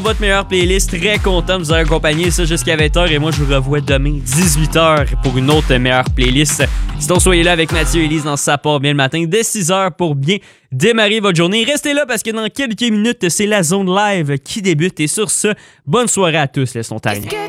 Votre meilleure playlist, très content de vous avoir accompagné ça jusqu'à 20h et moi je vous revois demain 18h pour une autre meilleure playlist. Sinon soyez là avec Mathieu et Elise dans Ça part bien le matin dès 6h pour bien démarrer votre journée. Restez là parce que dans quelques minutes c'est la zone live qui débute et sur ce, bonne soirée à tous les Ontariens.